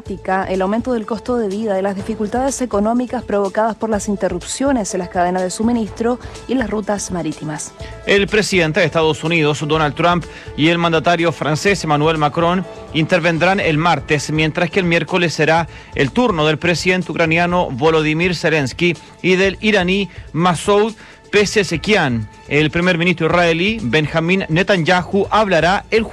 dramática el aumento del costo de vida y las dificultades económicas provocadas por las interrupciones en las cadenas de suministro y las rutas marítimas. El presidente de Estados Unidos, Donald Trump, y el mandatario francés, Emmanuel Macron, intervendrán el martes, mientras que el miércoles será el turno del presidente ucraniano Volodymyr Zelensky y del iraní Masoud Pezeshkian. El primer ministro israelí, Benjamin Netanyahu, hablará el